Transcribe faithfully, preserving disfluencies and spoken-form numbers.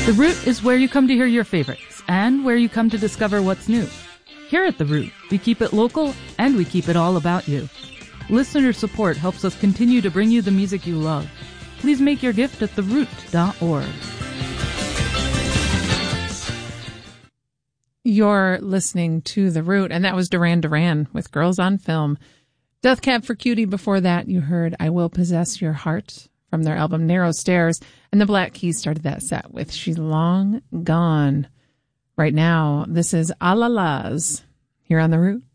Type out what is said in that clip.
The Root is where you come to hear your favorites and where you come to discover what's new. Here at The Root, we keep it local and we keep it all about you. Listener support helps us continue to bring you the music you love. Please make your gift at the root dot org. You're listening to The Root, and that was Duran Duran with Girls on Film. Death Cab for Cutie, before that you heard I Will Possess Your Heart from their album Narrow Stairs, and the Black Keys started that set with She's Long Gone. Right now, this is A La La's here on The Root.